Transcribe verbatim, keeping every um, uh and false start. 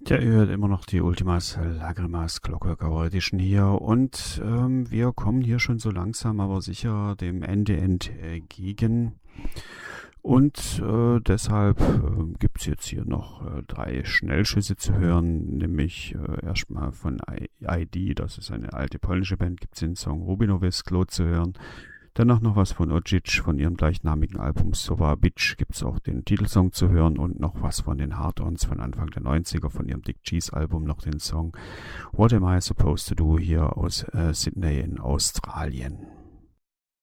Ja, ihr hört immer noch die Ultimas Lagrimas Clockwork Edition hier und ähm, wir kommen hier schon so langsam aber sicher dem Ende entgegen und äh, deshalb äh, gibt es jetzt hier noch äh, drei Schnellschüsse zu hören, nämlich äh, erstmal von I D, das ist eine alte polnische Band, gibt es den Song Rubinowe Sklo zu hören. Danach noch was von Ojic von ihrem gleichnamigen Album Sova Bitch gibt es auch den Titelsong zu hören und noch was von den Hard-Ons von Anfang der neunziger von ihrem Dick Cheese Album, noch den Song What Am I Supposed to Do hier aus äh, Sydney in Australien.